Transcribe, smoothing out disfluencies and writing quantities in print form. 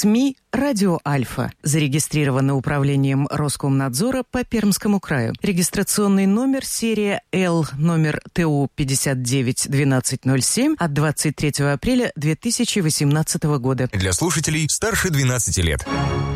СМИ «Радио Альфа». Зарегистрировано управлением Роскомнадзора по Пермскому краю. Регистрационный номер серия Л, номер ТУ 591207 от 23 апреля 2018 года. Для слушателей старше 12 лет.